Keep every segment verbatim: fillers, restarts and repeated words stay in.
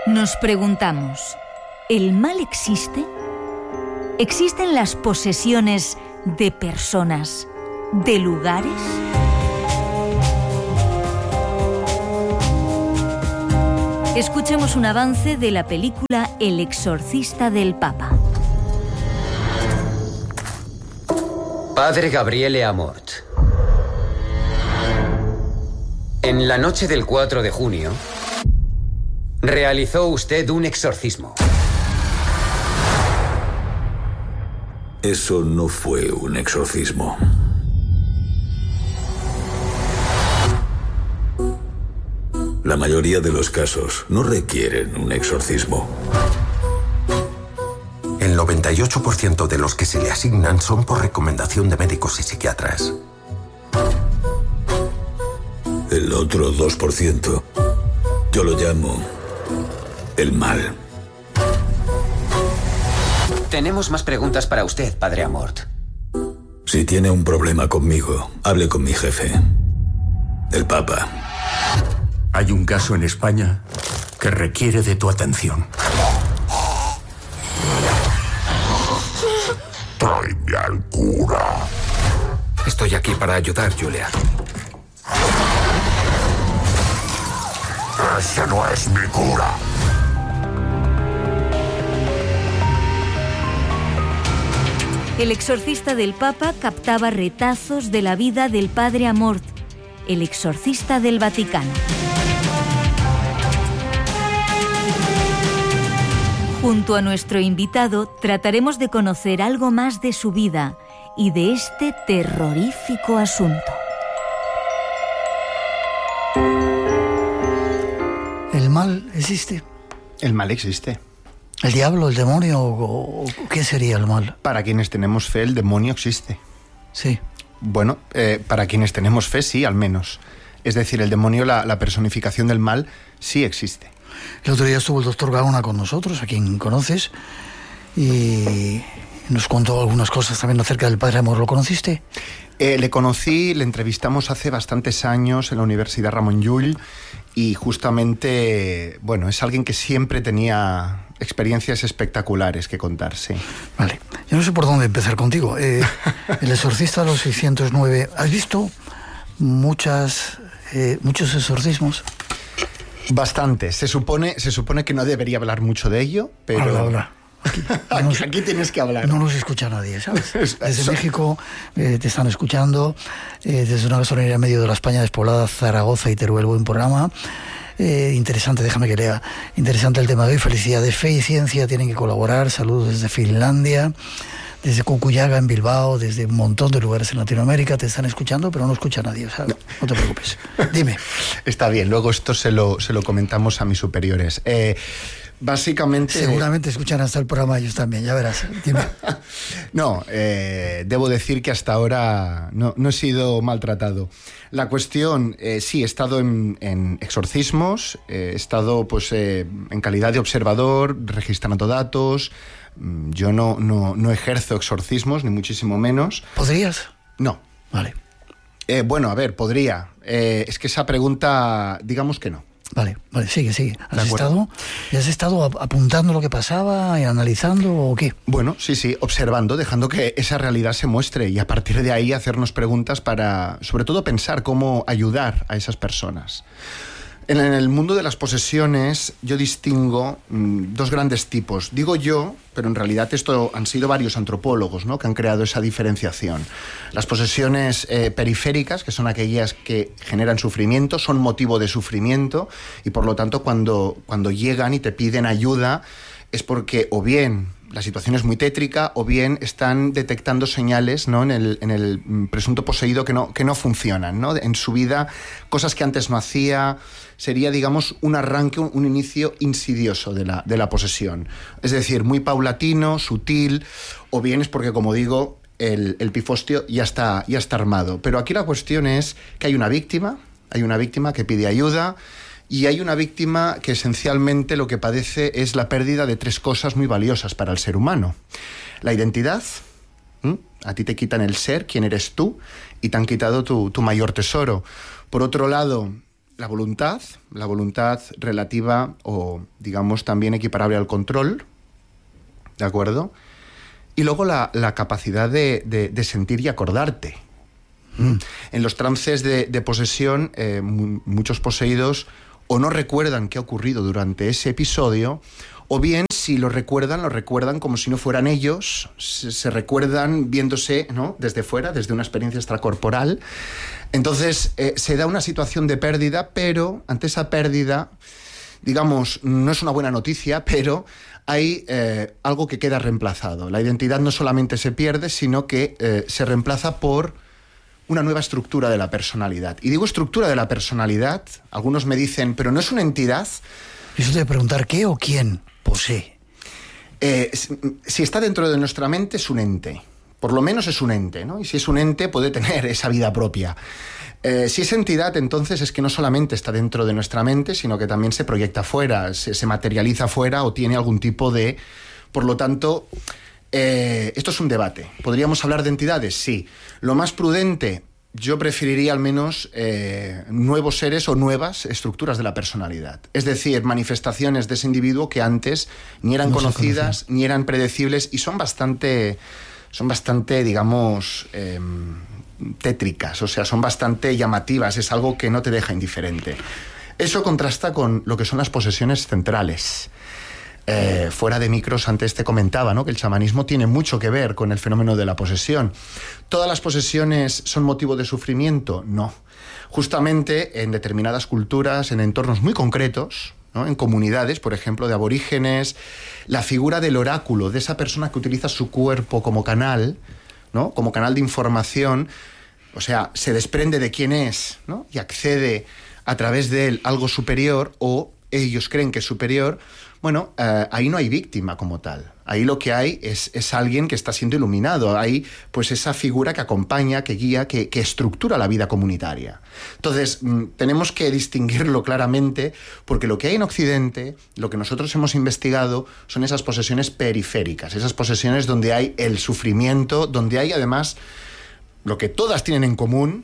Nos preguntamos, ¿el mal existe? ¿Existen las posesiones de personas, de lugares? Escuchemos un avance de la película El exorcista del Papa. Padre Gabriele Amort. En la noche del cuatro de junio, realizó usted un exorcismo. Eso no fue un exorcismo. La mayoría de los casos no requieren un exorcismo. El noventa y ocho por ciento de los que se le asignan son por recomendación de médicos y psiquiatras. El otro dos por ciento, yo lo llamo el mal. Tenemos más preguntas para usted, Padre Amort. Si tiene un problema conmigo, hable con mi jefe, el Papa. Hay un caso en España que requiere de tu atención. Tráeme al cura. Estoy aquí para ayudar, Julia. Ese no es mi cura. El exorcista del Papa captaba retazos de la vida del Padre Amort, el exorcista del Vaticano. Junto a nuestro invitado trataremos de conocer algo más de su vida y de este terrorífico asunto. ¿El mal existe? El mal existe. ¿El diablo, el demonio o, o qué sería el mal? Para quienes tenemos fe, el demonio existe. Sí. Bueno, eh, para quienes tenemos fe, sí, al menos. Es decir, el demonio, la, la personificación del mal, sí existe. El otro día estuvo el doctor Gaona con nosotros, a quien conoces, y nos contó algunas cosas también acerca del Padre Amort. ¿Lo conociste? Eh, le conocí, le entrevistamos hace bastantes años en la Universidad Ramon Llull, y justamente, bueno, es alguien que siempre tenía experiencias espectaculares que contarse. Vale, yo no sé por dónde empezar contigo. Eh, el exorcista de los seiscientos nueve, ¿has visto muchas, eh, muchos exorcismos? Bastantes. Se supone, se supone que no debería hablar mucho de ello, pero... Habla, habla. Aquí, aquí, nos, aquí tienes que hablar. No nos escucha nadie, ¿sabes? Desde México eh, te están escuchando, eh, desde una gasolinera en medio de la España despoblada, Zaragoza y Teruel, buen programa. Eh, interesante, déjame que lea. Interesante el tema de hoy. Felicidades, fe y ciencia tienen que colaborar. Saludos desde Finlandia, desde Cucuyaga en Bilbao, desde un montón de lugares en Latinoamérica. Te están escuchando, pero no escucha nadie, ¿sabes? No, no te preocupes. Dime. Está bien, luego esto se lo, se lo comentamos a mis superiores. Eh, básicamente... Seguramente escuchan hasta el programa ellos también, ya verás. Dime. No, eh, debo decir que hasta ahora no, no he sido maltratado. La cuestión, eh, sí, he estado en, en exorcismos, eh, he estado pues eh, en calidad de observador, registrando datos. Yo no, no, no ejerzo exorcismos, ni muchísimo menos. ¿Podrías? No. Vale. Eh, bueno, a ver, podría. Eh, es que esa pregunta, digamos que no. Vale, vale, sigue, sigue. ¿Has estado, ¿Has estado apuntando lo que pasaba y analizando o qué? Bueno, sí, sí, observando, dejando que esa realidad se muestre y a partir de ahí hacernos preguntas para, sobre todo, pensar cómo ayudar a esas personas. En el mundo de las posesiones yo distingo mmm, dos grandes tipos. Digo yo, pero en realidad esto han sido varios antropólogos, ¿no?, que han creado esa diferenciación. Las posesiones eh, periféricas, que son aquellas que generan sufrimiento, son motivo de sufrimiento y por lo tanto cuando, cuando llegan y te piden ayuda es porque o bien la situación es muy tétrica o bien están detectando señales, ¿no?, en el, en el presunto poseído que no, que no funcionan, ¿no?, en su vida, cosas que antes no hacía. Sería, digamos, un arranque, un, un inicio insidioso de la, de la posesión. Es decir, muy paulatino, sutil, o bien es porque, como digo, el, el pifostio ya está, ya está armado. Pero aquí la cuestión es que hay una víctima, hay una víctima que pide ayuda, y hay una víctima que esencialmente lo que padece es la pérdida de tres cosas muy valiosas para el ser humano. La identidad, ¿m? A ti te quitan el ser, quién eres tú, y te han quitado tu, tu mayor tesoro. Por otro lado, la voluntad, la voluntad relativa o, digamos, también equiparable al control, ¿de acuerdo? Y luego la, la capacidad de, de, de sentir y acordarte. Mm. En los trances de, de posesión, eh, muchos poseídos o no recuerdan qué ha ocurrido durante ese episodio, o bien, si lo recuerdan, lo recuerdan como si no fueran ellos, se, se recuerdan viéndose, ¿no?, desde fuera, desde una experiencia extracorporal. Entonces, eh, se da una situación de pérdida, pero ante esa pérdida, digamos, no es una buena noticia, pero hay eh, algo que queda reemplazado. La identidad no solamente se pierde, sino que eh, se reemplaza por una nueva estructura de la personalidad. Y digo estructura de la personalidad, algunos me dicen, pero ¿no es una entidad? Eso te voy a preguntar, ¿qué o quién posee? Eh, si está dentro de nuestra mente, es un ente. Por lo menos es un ente, ¿no? Y si es un ente, puede tener esa vida propia. Eh, si es entidad, entonces es que no solamente está dentro de nuestra mente, sino que también se proyecta fuera, se, se materializa fuera o tiene algún tipo de... Por lo tanto, eh, esto es un debate. ¿Podríamos hablar de entidades? Sí. Lo más prudente, yo preferiría al menos eh, nuevos seres o nuevas estructuras de la personalidad. Es decir, manifestaciones de ese individuo que antes ni eran no conocidas, ni eran predecibles y son bastante... son bastante, digamos, eh, tétricas, o sea, son bastante llamativas, es algo que no te deja indiferente. Eso contrasta con lo que son las posesiones centrales. Eh, fuera de micros, antes te comentaba, ¿no?, que el chamanismo tiene mucho que ver con el fenómeno de la posesión. ¿Todas las posesiones son motivo de sufrimiento? No. Justamente en determinadas culturas, en entornos muy concretos, ¿no?, en comunidades, por ejemplo, de aborígenes, la figura del oráculo, de esa persona que utiliza su cuerpo como canal, ¿no?, como canal de información, o sea, se desprende de quién es, ¿no?, y accede a través de él algo superior, o ellos creen que es superior. Bueno, eh, ahí no hay víctima como tal. Ahí lo que hay es, es alguien que está siendo iluminado. Hay, pues, esa figura que acompaña, que guía, que, que estructura la vida comunitaria. Entonces, mm, tenemos que distinguirlo claramente, porque lo que hay en Occidente, lo que nosotros hemos investigado, son esas posesiones periféricas, esas posesiones donde hay el sufrimiento, donde hay además, lo que todas tienen en común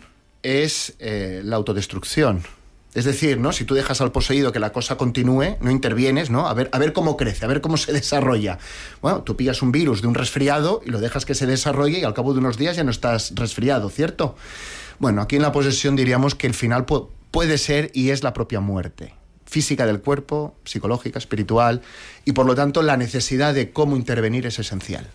es eh, la autodestrucción. Es decir, ¿no?, si tú dejas al poseído que la cosa continúe, no intervienes, ¿no?, a ver, a ver cómo crece, a ver cómo se desarrolla. Bueno, tú pillas un virus de un resfriado y lo dejas que se desarrolle y al cabo de unos días ya no estás resfriado, ¿cierto? Bueno, aquí en la posesión diríamos que el final pu- puede ser y es la propia muerte. Física del cuerpo, psicológica, espiritual, y por lo tanto la necesidad de cómo intervenir es esencial.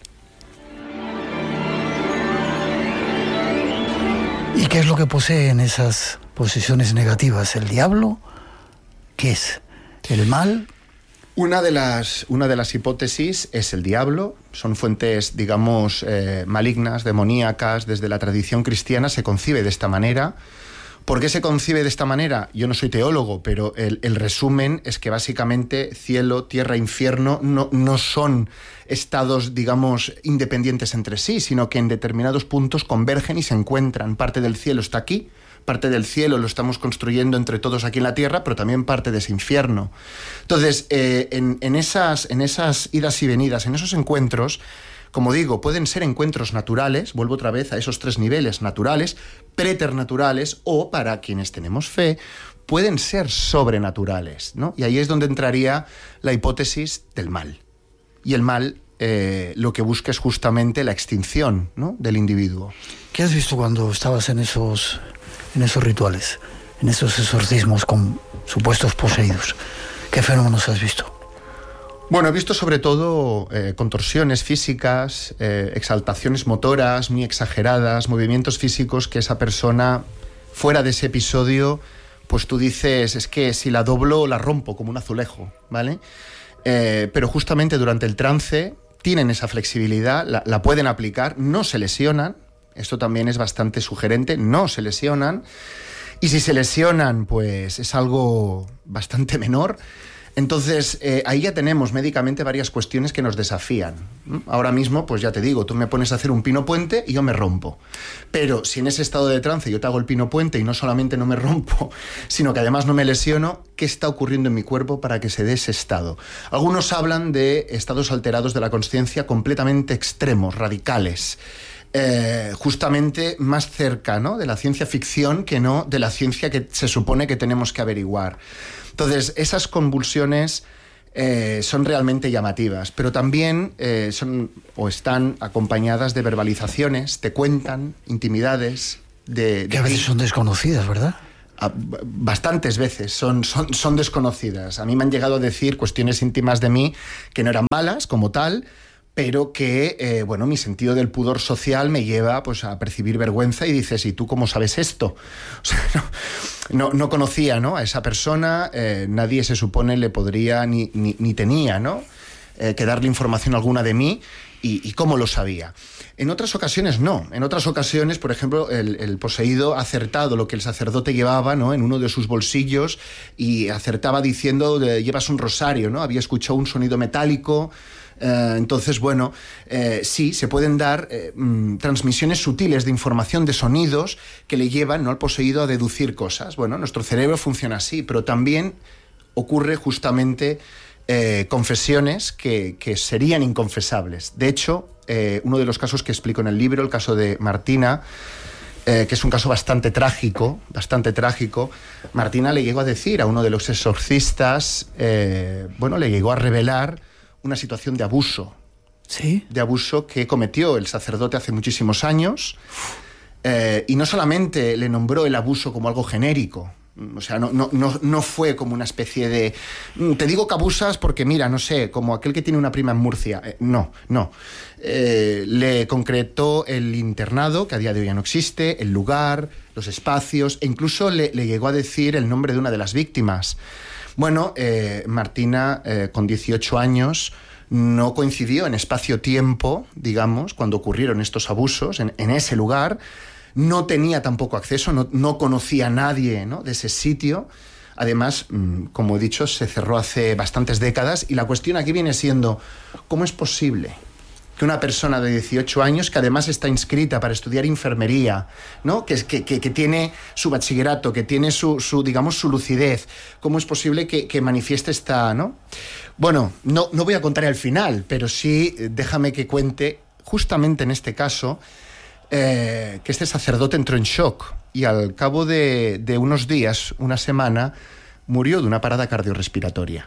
¿Y qué es lo que poseen esas posesiones negativas? ¿El diablo? ¿Qué es? ¿El mal? Una de las, una de las hipótesis es el diablo. Son fuentes, digamos, eh, malignas, demoníacas. Desde la tradición cristiana se concibe de esta manera. ¿Por qué se concibe de esta manera? Yo no soy teólogo, pero el, el resumen es que básicamente cielo, tierra, infierno no, no son estados, digamos, independientes entre sí, sino que en determinados puntos convergen y se encuentran. Parte del cielo está aquí, parte del cielo lo estamos construyendo entre todos aquí en la tierra, pero también parte de ese infierno. Entonces, eh, en, en, esas, en esas idas y venidas, en esos encuentros, como digo, pueden ser encuentros naturales, vuelvo otra vez a esos tres niveles, naturales, preternaturales, o, para quienes tenemos fe, pueden ser sobrenaturales, ¿no? Y ahí es donde entraría la hipótesis del mal. Y el mal eh, lo que busca es justamente la extinción, ¿no?, del individuo. ¿Qué has visto cuando estabas en esos, en esos rituales, en esos exorcismos con supuestos poseídos? ¿Qué fenómenos has visto? Bueno, he visto sobre todo eh, contorsiones físicas, eh, exaltaciones motoras muy exageradas, movimientos físicos que esa persona, fuera de ese episodio, pues tú dices, es que si la doblo la rompo como un azulejo, ¿vale? Eh, pero justamente durante el trance tienen esa flexibilidad, la, la pueden aplicar, no se lesionan, esto también es bastante sugerente, no se lesionan, y si se lesionan, pues es algo bastante menor. Entonces, eh, ahí ya tenemos médicamente varias cuestiones que nos desafían. Ahora mismo, pues ya te digo, tú me pones a hacer un pino puente y yo me rompo. Pero si en ese estado de trance yo te hago el pino puente y no solamente no me rompo, sino que además no me lesiono, ¿qué está ocurriendo en mi cuerpo para que se dé ese estado? Algunos hablan de estados alterados de la consciencia completamente extremos, radicales. eh, justamente más cerca, ¿no?, de la ciencia ficción que no de la ciencia que se supone que tenemos que averiguar. Entonces, esas convulsiones eh, son realmente llamativas, pero también eh, son o están acompañadas de verbalizaciones, te cuentan intimidades de... de que a veces son desconocidas, ¿verdad? Bastantes veces son, son, son desconocidas. A mí me han llegado a decir cuestiones íntimas de mí que no eran malas como tal, pero que, eh, bueno, mi sentido del pudor social me lleva, pues, a percibir vergüenza y dices, ¿y tú cómo sabes esto? O sea, no, no, no conocía, ¿no?, a esa persona, eh, nadie se supone le podría ni, ni, ni tenía, ¿no?, eh, que darle información alguna de mí. Y, y cómo lo sabía. En otras ocasiones no. En otras ocasiones, por ejemplo, el, el poseído ha acertado lo que el sacerdote llevaba, ¿no?, en uno de sus bolsillos, y acertaba diciendo, llevas un rosario, ¿no? Había escuchado un sonido metálico. Eh, entonces, bueno, eh, sí, se pueden dar eh, mm, transmisiones sutiles de información, de sonidos, que le llevan, ¿no?, al poseído a deducir cosas. Bueno, nuestro cerebro funciona así, pero también ocurre justamente... Eh, confesiones que, que serían inconfesables. De hecho, eh, uno de los casos que explico en el libro, el caso de Martina, eh, que es un caso bastante trágico, bastante trágico, Martina le llegó a decir a uno de los exorcistas, eh, bueno, le llegó a revelar una situación de abuso. ¿Sí? De abuso que cometió el sacerdote hace muchísimos años, eh, y no solamente le nombró el abuso como algo genérico. O sea, no, no, no, no fue como una especie de... Te digo que abusas porque, mira, no sé, como aquel que tiene una prima en Murcia. Eh, no, no. Eh, le concretó el internado, que a día de hoy ya no existe, el lugar, los espacios, e incluso le, le llegó a decir el nombre de una de las víctimas. Bueno, eh, Martina, eh, con dieciocho años, no coincidió en espacio-tiempo, digamos, cuando ocurrieron estos abusos, en, en ese lugar. No tenía tampoco acceso, no, no conocía a nadie, ¿no?, de ese sitio. Además, como he dicho, se cerró hace bastantes décadas, y la cuestión aquí viene siendo, ¿cómo es posible que una persona de dieciocho años, que además está inscrita para estudiar enfermería, ¿no?, que, que, que, que tiene su bachillerato, que tiene su, su digamos, su lucidez, cómo es posible que, que manifieste esta, ¿no? Bueno, no, no voy a contar el final, pero sí déjame que cuente, justamente en este caso, Eh, que este sacerdote entró en shock y al cabo de, de unos días, una semana, murió de una parada cardiorrespiratoria.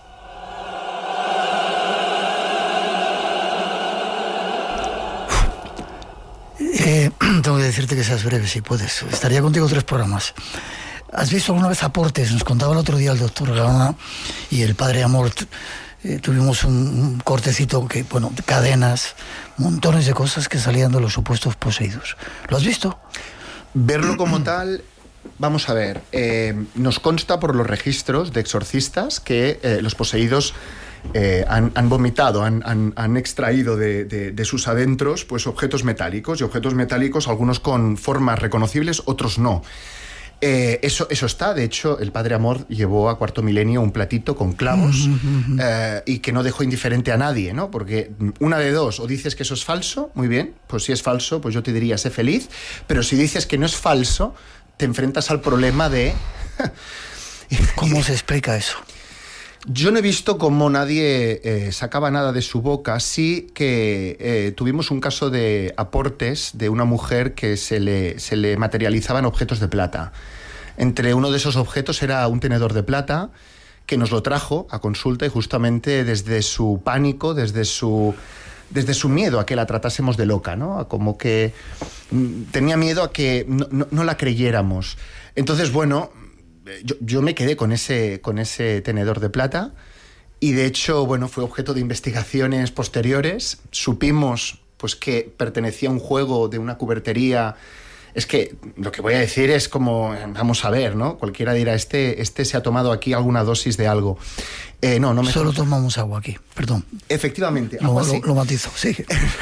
Eh, tengo que decirte que seas breve, si puedes. Estaría contigo tres programas. ¿Has visto alguna vez Aportes? Nos contaba el otro día el doctor Gaona y el padre Amort. Eh, tuvimos un, un cortecito que, bueno, cadenas, montones de cosas que salían de los supuestos poseídos. ¿Lo has visto? Verlo como tal, vamos a ver, eh, nos consta por los registros de exorcistas que eh, los poseídos eh, han, han vomitado, han, han, han extraído de, de, de sus adentros, pues, objetos metálicos, y objetos metálicos, algunos con formas reconocibles, otros no. Eh, eso, eso está. De hecho, el padre Amort llevó a Cuarto Milenio un platito con clavos, uh-huh. eh, y que no dejó indiferente a nadie, ¿no? Porque una de dos, o dices que eso es falso, muy bien, pues si es falso, pues yo te diría, sé feliz, pero si dices que no es falso, te enfrentas al problema de... ¿Cómo se explica eso? Yo no he visto cómo nadie eh, sacaba nada de su boca. Sí que eh, tuvimos un caso de aportes de una mujer que se le, se le materializaban objetos de plata. Entre uno de esos objetos era un tenedor de plata que nos lo trajo a consulta, y justamente desde su pánico, desde su, desde su miedo a que la tratásemos de loca, ¿no? Como que mm, tenía miedo a que no, no, no la creyéramos. Entonces, bueno... Yo, yo me quedé con ese, con ese tenedor de plata, y de hecho, bueno, fue objeto de investigaciones posteriores. Supimos, pues, que pertenecía a un juego de una cubertería. Es que lo que voy a decir es como, vamos a ver, ¿no? Cualquiera dirá, este, este se ha tomado aquí alguna dosis de algo. Eh, no, no me... Solo tomamos agua aquí, perdón. Efectivamente. Lo, lo, lo matizo, sí.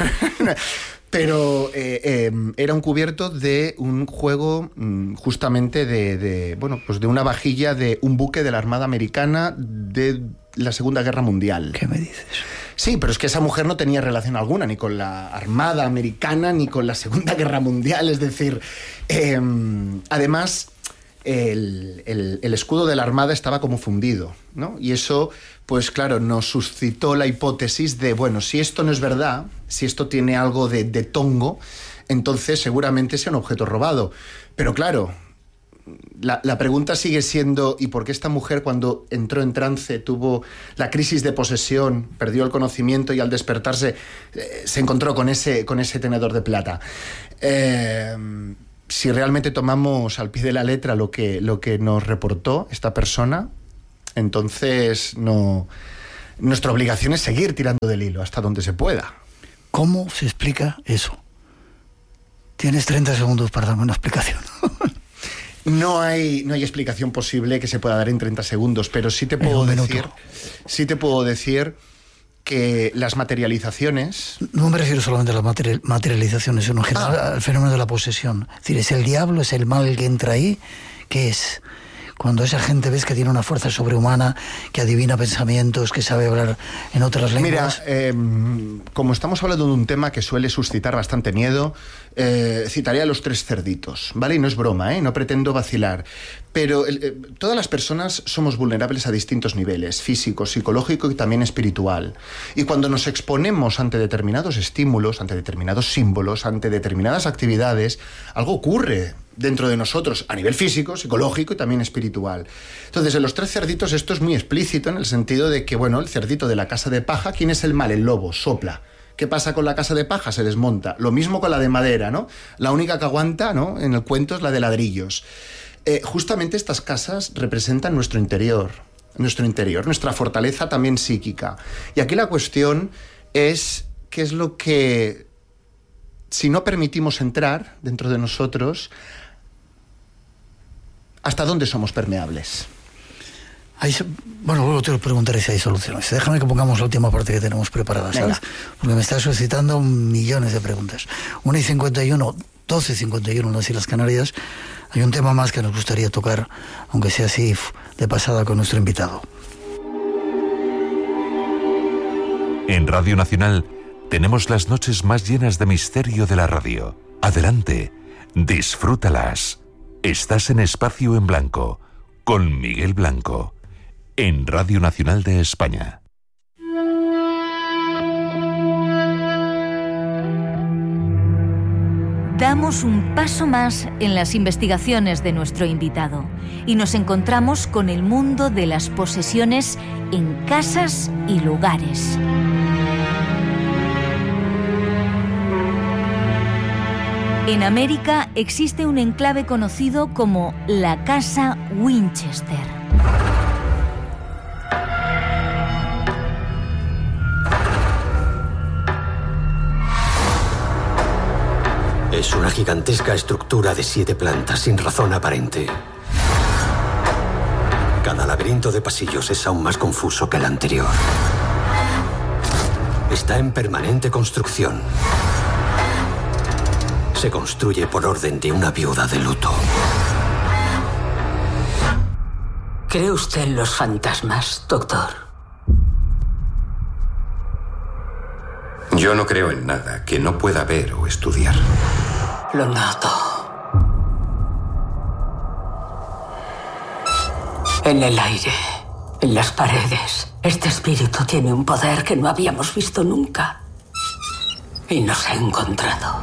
Pero eh, eh, era un cubierto de un juego mm, justamente de, de, bueno, pues de una vajilla de un buque de la Armada Americana de la Segunda Guerra Mundial. ¿Qué me dices? Sí, pero es que esa mujer no tenía relación alguna ni con la Armada Americana ni con la Segunda Guerra Mundial. Es decir, eh, además... el, el, el escudo de la Armada estaba como fundido, ¿no? Y eso, pues claro, nos suscitó la hipótesis de, bueno, si esto no es verdad, si esto tiene algo de, de tongo, entonces seguramente sea un objeto robado. Pero claro, la, la pregunta sigue siendo, ¿y por qué esta mujer cuando entró en trance tuvo la crisis de posesión, perdió el conocimiento y al despertarse eh, se encontró con ese, con ese tenedor de plata? Eh, si realmente tomamos al pie de la letra lo que, lo que nos reportó esta persona, entonces no, nuestra obligación es seguir tirando del hilo hasta donde se pueda. ¿Cómo se explica eso? Tienes treinta segundos para darme una explicación. No hay, no hay explicación posible que se pueda dar en treinta segundos, pero sí te puedo decir, sí te puedo decir que las materializaciones... No me refiero solamente a las material, materializaciones, sino en general ah. al fenómeno de la posesión. Es decir, ¿es el diablo, es el mal que entra ahí? ¿Qué es? Cuando esa gente ves que tiene una fuerza sobrehumana, que adivina pensamientos, que sabe hablar en otras lenguas... Mira, eh, como estamos hablando de un tema que suele suscitar bastante miedo, eh, citaré a los tres cerditos, ¿vale? Y no es broma, ¿eh? No pretendo vacilar. Pero eh, todas las personas somos vulnerables a distintos niveles, físico, psicológico y también espiritual. Y cuando nos exponemos ante determinados estímulos, ante determinados símbolos, ante determinadas actividades, algo ocurre dentro de nosotros, a nivel físico, psicológico y también espiritual. Entonces, en los tres cerditos esto es muy explícito en el sentido de que, bueno, el cerdito de la casa de paja, ¿quién es el mal? El lobo, sopla. ¿Qué pasa con la casa de paja? Se desmonta. Lo mismo con la de madera, ¿no? La única que aguanta, ¿no?, en el cuento es la de ladrillos. Eh, justamente estas casas representan nuestro interior, nuestro interior, nuestra fortaleza también psíquica. Y aquí la cuestión es qué es lo que, si no permitimos entrar dentro de nosotros, ¿hasta dónde somos permeables? Hay, bueno, luego te lo preguntaré si hay soluciones. Déjame que pongamos la última parte que tenemos preparada, ¿sabes? Venga. Porque me está suscitando millones de preguntas. una y cincuenta y uno, doce y cincuenta y uno en las Islas Canarias. Hay un tema más que nos gustaría tocar, aunque sea así de pasada, con nuestro invitado. En Radio Nacional tenemos las noches más llenas de misterio de la radio. Adelante, disfrútalas. Estás en Espacio en Blanco, con Miguel Blanco, en Radio Nacional de España. Damos un paso más en las investigaciones de nuestro invitado y nos encontramos con el mundo de las posesiones en casas y lugares. En América existe un enclave conocido como la Casa Winchester. Es una gigantesca estructura de siete plantas sin razón aparente. Cada laberinto de pasillos es aún más confuso que el anterior. Está en permanente construcción. Se construye por orden de una viuda de luto. ¿Cree usted en los fantasmas, doctor? Yo no creo en nada que no pueda ver o estudiar. Lo noto. En el aire, en las paredes, este espíritu tiene un poder que no habíamos visto nunca. Y nos ha encontrado.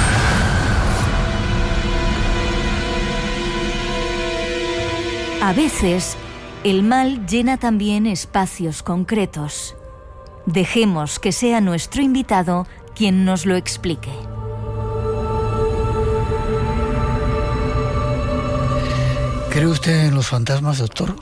A veces, el mal llena también espacios concretos. Dejemos que sea nuestro invitado quien nos lo explique. ¿Cree usted en los fantasmas, doctor?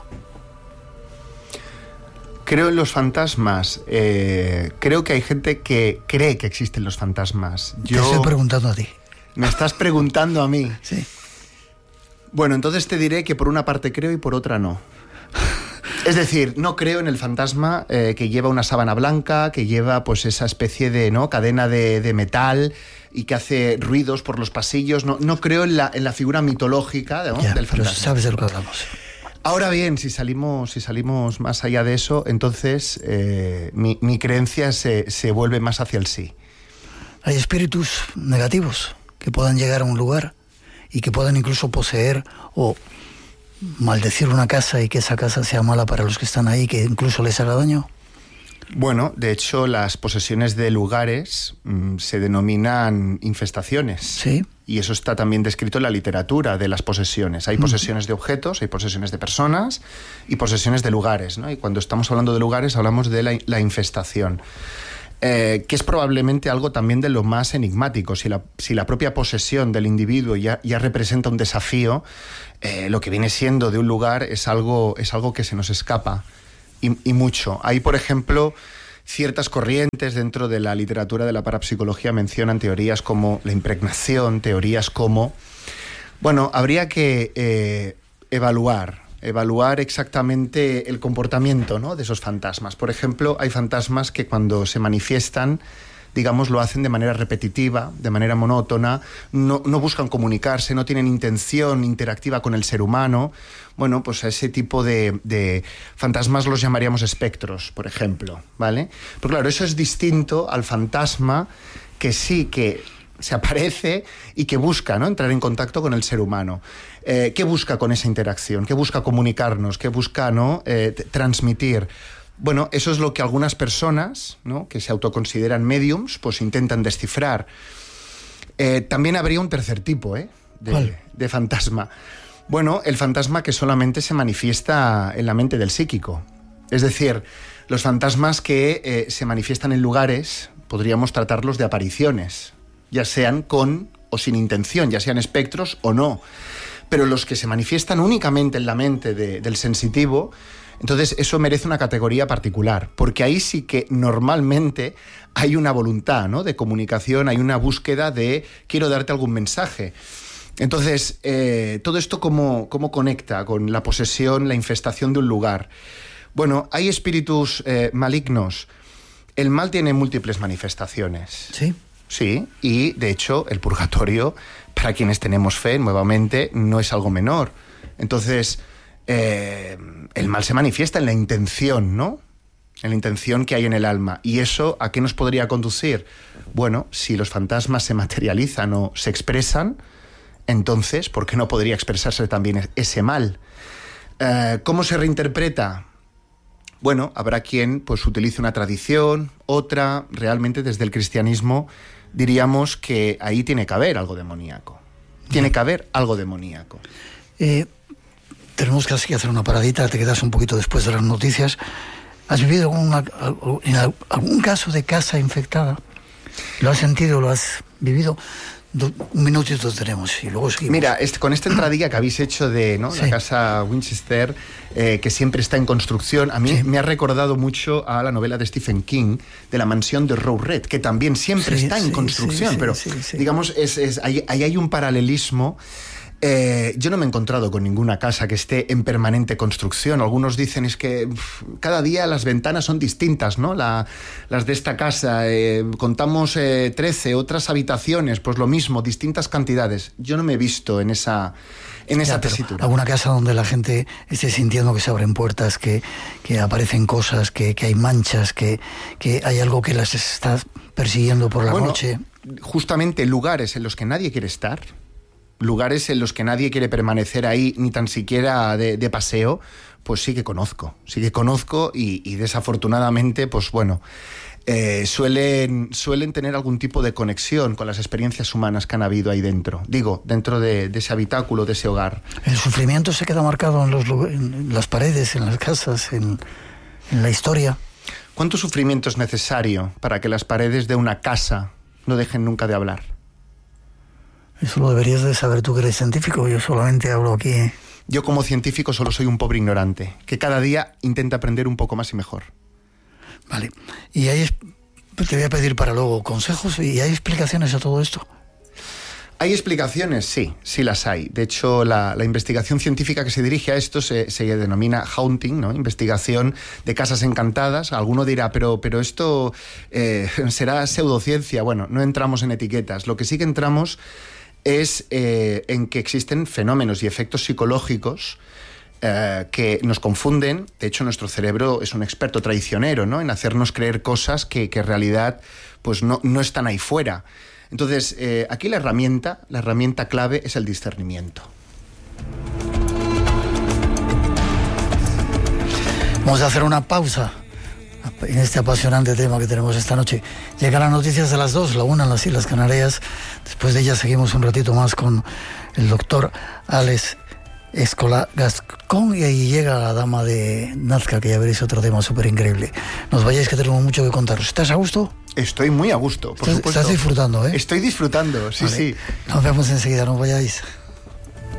Creo en los fantasmas. Eh, creo que hay gente que cree que existen los fantasmas. Yo... Te estoy preguntando a ti. ¿Me estás preguntando a mí? Sí. Bueno, entonces te diré que por una parte creo y por otra no. Es decir, no creo en el fantasma eh, que lleva una sábana blanca, que lleva pues esa especie de ¿no? cadena de, de metal y que hace ruidos por los pasillos. No, no creo en la, en la figura mitológica ¿no? ya, del fantasma. Pero sabes de lo que hablamos. Ahora bien, si salimos, si salimos más allá de eso, entonces eh, mi, mi creencia se, se vuelve más hacia el sí. Hay espíritus negativos que puedan llegar a un lugar y que puedan incluso poseer o maldecir una casa y que esa casa sea mala para los que están ahí, que incluso les haga daño? Bueno, de hecho, las posesiones de lugares mmm, se denominan infestaciones. Sí. Y eso está también descrito en la literatura de las posesiones. Hay posesiones de objetos, hay posesiones de personas y posesiones de lugares, ¿no? Y cuando estamos hablando de lugares hablamos de la, la infestación. Eh, que es probablemente algo también de lo más enigmático. Si la, si la propia posesión del individuo ya, ya representa un desafío, eh, lo que viene siendo de un lugar es algo, es algo que se nos escapa. Y, y mucho. Hay, por ejemplo, ciertas corrientes dentro de la literatura de la parapsicología mencionan teorías como la impregnación, teorías como... Bueno, habría que eh, evaluar, evaluar exactamente el comportamiento, ¿no?, de esos fantasmas. Por ejemplo, hay fantasmas que cuando se manifiestan, digamos, lo hacen de manera repetitiva, de manera monótona, no, no buscan comunicarse, no tienen intención interactiva con el ser humano. Bueno, pues a ese tipo de, de fantasmas los llamaríamos espectros, por ejemplo, ¿vale? Pero claro, eso es distinto al fantasma que sí que se aparece y que busca, ¿no?, entrar en contacto con el ser humano. Eh, ¿Qué busca con esa interacción? ¿Qué busca comunicarnos? ¿Qué busca, ¿no?, eh, transmitir? Bueno, eso es lo que algunas personas, ¿no?, que se autoconsideran mediums, pues intentan descifrar. Eh, también habría un tercer tipo, ¿eh?, de, de fantasma. Bueno, el fantasma que solamente se manifiesta en la mente del psíquico. Es decir, los fantasmas que eh, se manifiestan en lugares, podríamos tratarlos de apariciones, ya sean con o sin intención, ya sean espectros o no. Pero los que se manifiestan únicamente en la mente de, del sensitivo, entonces eso merece una categoría particular, porque ahí sí que normalmente hay una voluntad, ¿no?, de comunicación, hay una búsqueda de quiero darte algún mensaje. Entonces, eh, todo esto ¿cómo, cómo conecta con la posesión, la infestación de un lugar? Bueno, hay espíritus eh, malignos. El mal tiene múltiples manifestaciones. Sí. Sí, y de hecho el purgatorio, para quienes tenemos fe, nuevamente, no es algo menor. Entonces, eh, el mal se manifiesta en la intención, ¿no?, en la intención que hay en el alma. ¿Y eso a qué nos podría conducir? Bueno, si los fantasmas se materializan o se expresan, entonces, ¿por qué no podría expresarse también ese mal? Eh, ¿Cómo se reinterpreta? Bueno, habrá quien pues utilice una tradición, otra. Realmente desde el cristianismo diríamos que ahí tiene que haber algo demoníaco. Tiene que haber algo demoníaco. Eh, tenemos casi que hacer una paradita, te quedas un poquito después de las noticias. ¿Has vivido alguna, en algún caso de casa infectada? ¿Lo has sentido, lo has vivido? Do, un minutito tenemos y luego seguimos. Mira, este, con esta entradilla que habéis hecho de, ¿no?, sí, la casa Winchester, eh, que siempre está en construcción, a mí sí me ha recordado mucho a la novela de Stephen King, de La mansión de Rose Red, que también siempre sí, está en sí, construcción, sí, pero sí, sí, digamos, es, es, ahí, ahí hay un paralelismo. Eh, yo no me he encontrado con ninguna casa que esté en permanente construcción. Algunos dicen es que uf, cada día las ventanas son distintas, ¿no? La, las de esta casa, eh, contamos eh, trece, otras habitaciones, pues lo mismo, distintas cantidades. Yo no me he visto en esa, en esa ya, tesitura. ¿Alguna casa donde la gente esté sintiendo que se abren puertas, que, que aparecen cosas, que, que hay manchas, que, que hay algo que las está persiguiendo por la bueno, noche? Justamente lugares en los que nadie quiere estar, lugares en los que nadie quiere permanecer ahí, ni tan siquiera de, de paseo, pues sí que conozco, sí que conozco y, y desafortunadamente, pues bueno, eh, suelen, suelen tener algún tipo de conexión con las experiencias humanas que han habido ahí dentro. Digo, dentro de, de ese habitáculo, de ese hogar. ¿El sufrimiento se queda marcado en, los, en las paredes, en las casas, en, en la historia? ¿Cuánto sufrimiento es necesario para que las paredes de una casa no dejen nunca de hablar? Eso lo deberías de saber tú que eres científico, yo solamente hablo aquí. Yo como científico solo soy un pobre ignorante, que cada día intenta aprender un poco más y mejor. Vale, y hay, te voy a pedir para luego consejos, ¿y hay explicaciones a todo esto? ¿Hay explicaciones? Sí, sí las hay. De hecho, la, la investigación científica que se dirige a esto se, se denomina haunting, ¿no? Investigación de casas encantadas. Alguno dirá, pero, pero esto eh, será pseudociencia. Bueno, no entramos en etiquetas. Lo que sí que entramos es eh, en que existen fenómenos y efectos psicológicos eh, que nos confunden. De hecho, nuestro cerebro es un experto traicionero, ¿no?, en hacernos creer cosas que, que en realidad pues no, no están ahí fuera. Entonces, eh, aquí la herramienta, la herramienta clave es el discernimiento. Vamos a hacer una pausa en este apasionante tema que tenemos esta noche. Llegan las noticias de las dos, la una en las Islas Canarias. Después de ellas seguimos un ratito más con el doctor Alex Escola Gascón, y ahí llega la dama de Nazca, que ya veréis otro tema súper increíble. Nos vayáis, que tenemos mucho que contaros. ¿Estás a gusto? Estoy muy a gusto, por ¿Estás, supuesto. estás disfrutando, eh? Estoy disfrutando, sí, vale. sí. Nos vemos enseguida, no vayáis.